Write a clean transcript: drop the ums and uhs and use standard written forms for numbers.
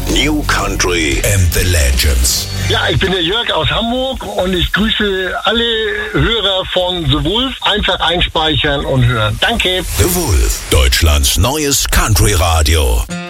New Country and the Legends. Ja, ich bin der Jörg aus Hamburg und ich grüße alle Hörer von The Wolf. Einfach einspeichern und hören. Danke. The Wolf, Deutschlands neues Country-Radio.